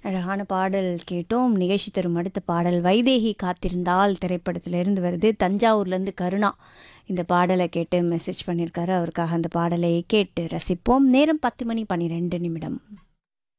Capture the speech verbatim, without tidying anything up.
அழகான பாடல் கேட்டோம். நிகழ்ச்சி தரும் அடுத்த பாடல் வைதேகி காத்திருந்தால் திரைப்படத்திலிருந்து வருது. தஞ்சாவூர்லேருந்து கருணா இந்த பாடலை கேட்டு மெசேஜ் பண்ணியிருக்காரு. அவருக்காக அந்த பாடலை கேட்டு ரசிப்போம். நேரம் பத்து மணி பன்னிரெண்டு நிமிடம்.